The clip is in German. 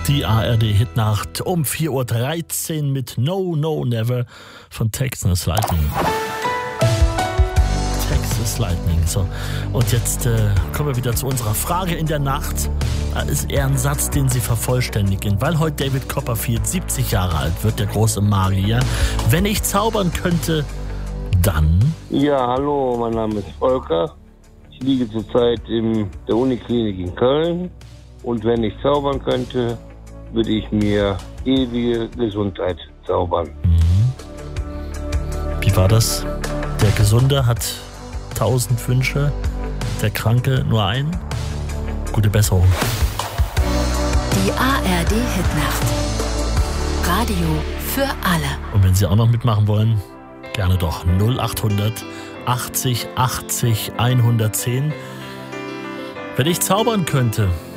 Die ARD-Hitnacht um 4.13 Uhr mit No, No, Never von Texas Lightning. Texas Lightning. So. Und jetzt kommen wir wieder zu unserer Frage in der Nacht. Ist eher ein Satz, den Sie vervollständigen, weil heute David Copperfield 70 Jahre alt wird, der große Magier. Wenn ich zaubern könnte, dann... Ja, hallo, mein Name ist Volker. Ich liege zurzeit in der Uniklinik in Köln. Und wenn ich zaubern könnte, würde ich mir ewige Gesundheit zaubern. Wie war das? Der Gesunde hat 1000 Wünsche, der Kranke nur einen. Gute Besserung. Die ARD-Hitnacht. Radio für alle. Und wenn Sie auch noch mitmachen wollen, gerne doch 0800 80 80 110. Wenn ich zaubern könnte,